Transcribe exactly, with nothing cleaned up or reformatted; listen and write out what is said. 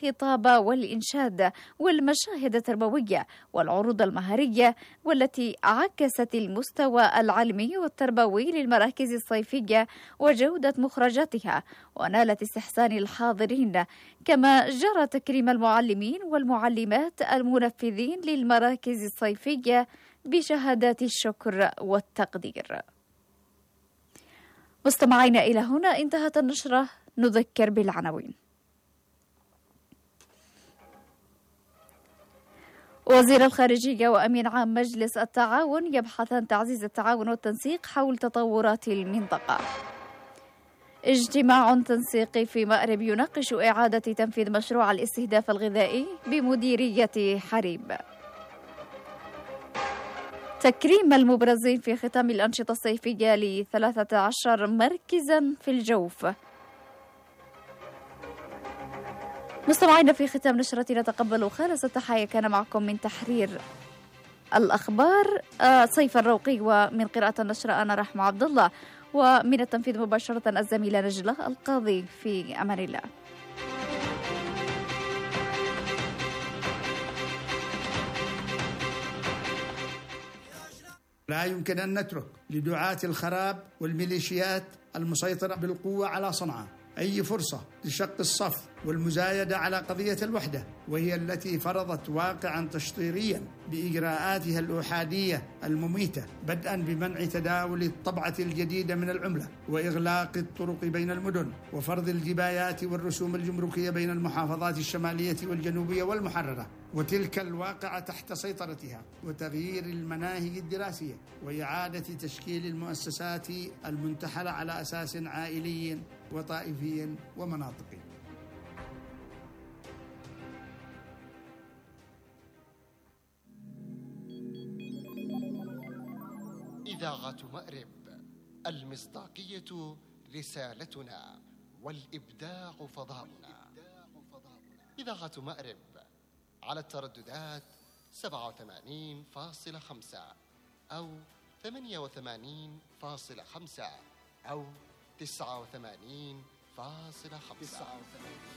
الخطاب والإنشاد والمشاهد التربوية والعروض المهارية، والتي عكست المستوى العلمي والتربوي للمراكز الصيفية وجودة مخرجاتها، ونالت استحسان الحاضرين. كما جرى تكريم المعلمين والمعلمات المنفذين للمراكز الصيفية بشهادات الشكر والتقدير. مستمعين، إلى هنا انتهت النشرة. نذكر بالعناوين. وزير الخارجية وأمين عام مجلس التعاون يبحثان تعزيز التعاون والتنسيق حول تطورات المنطقة. اجتماع تنسيقي في مأرب يناقش إعادة تنفيذ مشروع الاستهداف الغذائي بمديرية حريب. تكريم المبرزين في ختام الأنشطة الصيفية لثلاثة عشر مركزا في الجوف. مستمعين، في ختام نشرتنا تقبلوا خالص التحية. كان معكم من تحرير الأخبار صيف الروقي، ومن قراءة النشرة أنا رحمة عبد الله، ومن التنفيذ مباشرة الزميلة نجلة القاضي. في أمان الله. لا يمكن أن نترك لدعاة الخراب والميليشيات المسيطرة بالقوة على صنعاء أي فرصة لشق الصف والمزايدة على قضية الوحدة، وهي التي فرضت واقعا تشطيريا بإجراءاتها الأحادية المميتة، بدءا بمنع تداول الطبعة الجديدة من العملة، وإغلاق الطرق بين المدن، وفرض الجبايات والرسوم الجمركية بين المحافظات الشمالية والجنوبية والمحررة، وتلك الواقعة تحت سيطرتها، وتغيير المناهج الدراسية، وإعادة تشكيل المؤسسات المنتحلة على أساس عائلي وطائفي ومناطقي. إذاعة مأرب، المصداقية رسالتنا والإبداع فضاؤنا. إذاعة مأرب على الترددات سبعة وثمانين فاصلة خمسة أو ثمانية وثمانين فاصلة خمسة أو تسعة وثمانين فاصلة خمسة.